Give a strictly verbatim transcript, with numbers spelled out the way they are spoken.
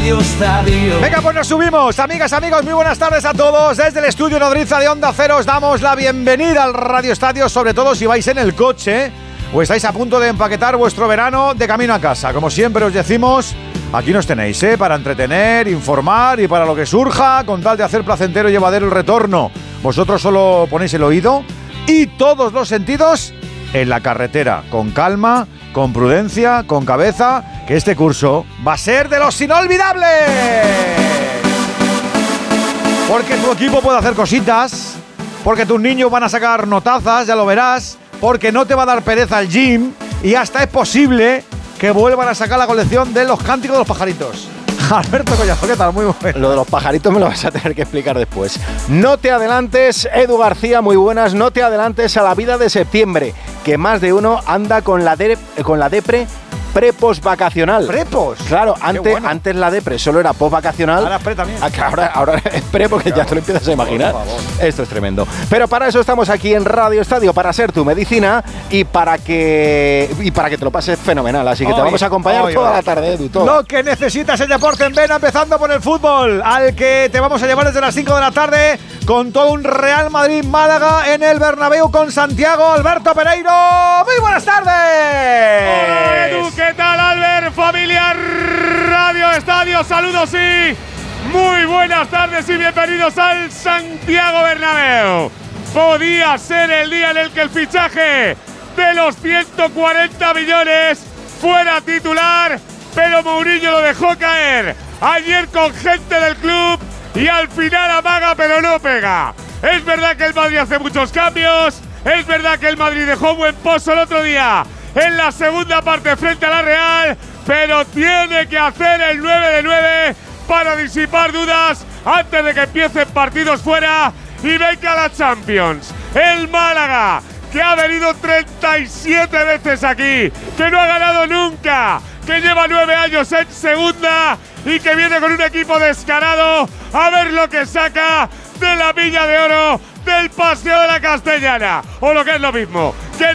Radio Estadio. Venga, pues nos subimos. Amigas, amigos, muy buenas tardes a todos. Desde el estudio Nodriza de Onda Cero os damos la bienvenida al Radio Estadio, sobre todo si vais en el coche o estáis a punto de empaquetar vuestro verano de camino a casa. Como siempre os decimos, aquí nos tenéis, ¿eh? Para entretener, informar y para lo que surja, con tal de hacer placentero y llevadero el retorno. Vosotros solo ponéis el oído y todos los sentidos en la carretera, con calma, con prudencia, con cabeza, que este curso va a ser de los inolvidables. Porque tu equipo puede hacer cositas, porque tus niños van a sacar notazas, ya lo verás, porque no te va a dar pereza el gym y hasta es posible que vuelvan a sacar la colección de los cánticos de los pajaritos. Alberto Collazo, ¿qué tal? Muy bueno. Lo de los pajaritos me lo vas a tener que explicar después. No te adelantes, Edu García, muy buenas. No te adelantes a la vida de septiembre, que más de uno anda con la, de, con la depre pre-post vacacional. ¿Prepos? Claro, antes, bueno. antes la depre solo era post vacacional. Ahora pre también. Ahora, ahora es pre porque claro, ya te lo empiezas a imaginar. Esto es tremendo. Pero para eso estamos aquí en Radio Estadio, para ser tu medicina y para que y para que te lo pases fenomenal. Así que oye, te vamos a acompañar oye, toda oye. la tarde, Edu. Toda. Lo que necesitas es deporte en vena, empezando por el fútbol, al que te vamos a llevar desde las cinco de la tarde con todo un Real Madrid-Málaga en el Bernabéu con Santiago Alberto Pereiro. ¡Muy buenas tardes! Hola, Edu, ¿qué tal, Albert? Familia Radio Estadio, saludos y muy buenas tardes y bienvenidos al Santiago Bernabéu. Podía ser el día en el que el fichaje de los ciento cuarenta millones fuera titular, pero Mourinho lo dejó caer ayer con gente del club y al final amaga pero no pega. Es verdad que el Madrid hace muchos cambios, es verdad que el Madrid dejó buen pozo el otro día en la segunda parte frente a la Real, pero tiene que hacer el nueve de nueve para disipar dudas antes de que empiecen partidos fuera y venga la Champions. El Málaga, que ha venido treinta y siete veces aquí, que no ha ganado nunca, que lleva nueve años en segunda y que viene con un equipo descarado a ver lo que saca de la Milla de Oro del Paseo de la Castellana, o lo que es lo mismo, que